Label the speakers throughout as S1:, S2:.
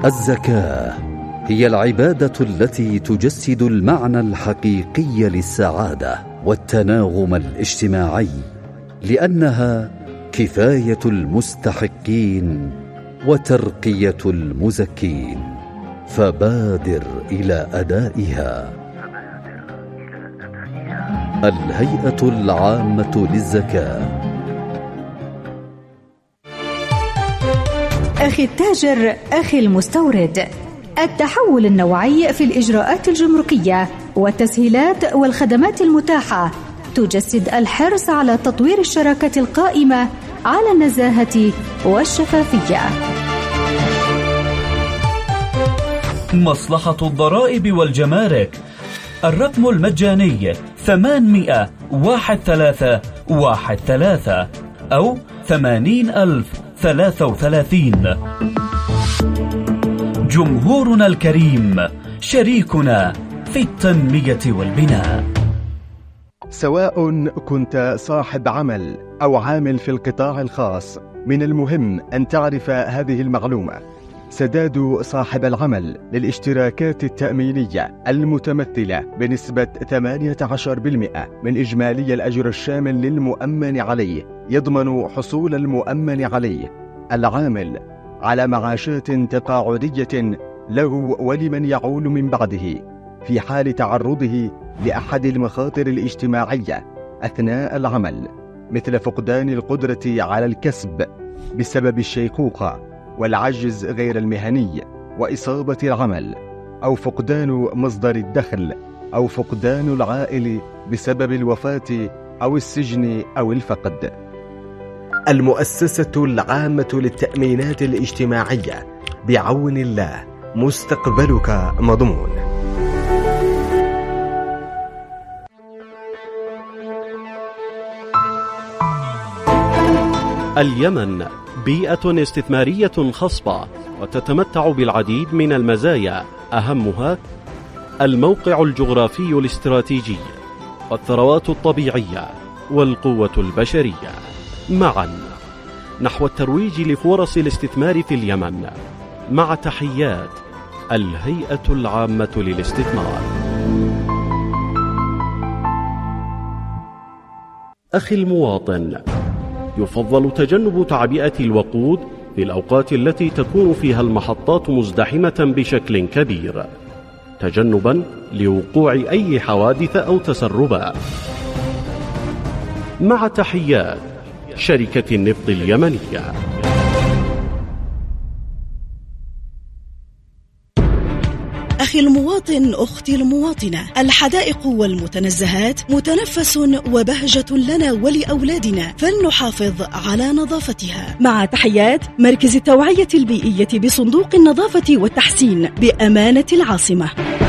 S1: الزكاة هي العبادة التي تجسد المعنى الحقيقي للسعادة والتناغم الاجتماعي، لأنها كفاية المستحقين وترقية المزكين، فبادر إلى أدائها. الهيئة العامة للزكاة.
S2: أخي التاجر، أخي المستورد، التحول النوعي في الإجراءات الجمركية والتسهيلات والخدمات المتاحة تجسد الحرص على تطوير الشراكة القائمة على النزاهة والشفافية.
S3: مصلحة الضرائب والجمارك، الرقم المجاني 800-1313 أو 80,033. جمهورنا الكريم شريكنا في التنمية والبناء.
S4: سواء كنت صاحب عمل أو عامل في القطاع الخاص، من المهم أن تعرف هذه المعلومة: سداد صاحب العمل للاشتراكات التأمينية المتمثلة بنسبة 18% من إجمالي الأجر الشامل للمؤمن عليه يضمن حصول المؤمن عليه العامل على معاشات تقاعدية له ولمن يعول من بعده في حال تعرضه لأحد المخاطر الاجتماعية أثناء العمل، مثل فقدان القدرة على الكسب بسبب الشيخوخة والعجز غير المهني وإصابة العمل، أو فقدان مصدر الدخل، أو فقدان العائل بسبب الوفاة أو السجن أو الفقد.
S5: المؤسسة العامة للتأمينات الاجتماعية، بعون الله مستقبلك مضمون.
S6: اليمن بيئة استثمارية خصبة وتتمتع بالعديد من المزايا، أهمها الموقع الجغرافي الاستراتيجي والثروات الطبيعية والقوة البشرية. معا نحو الترويج لفرص الاستثمار في اليمن، مع تحيات الهيئة العامة للاستثمار. أخي المواطن، يفضل تجنب تعبئة الوقود في الأوقات التي تكون فيها المحطات مزدحمة بشكل كبير، تجنبا لوقوع أي حوادث أو تسربات. مع تحيات شركة النفط اليمنية.
S7: أخي المواطن، أختي المواطنة، الحدائق والمتنزهات متنفس وبهجة لنا ولأولادنا، فلنحافظ على نظافتها. مع تحيات مركز التوعية البيئية بصندوق النظافة والتحسين بأمانة العاصمة.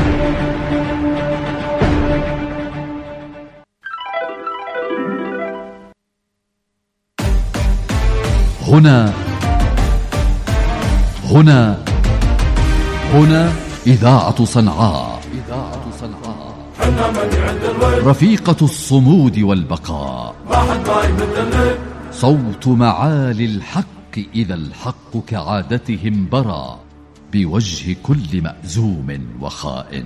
S8: هنا إذاعة صنعاء، رفيقة الصمود والبقاء، صوت معالي الحق إذا الحق كعادتهم برا بوجه كل مأزوم وخائن.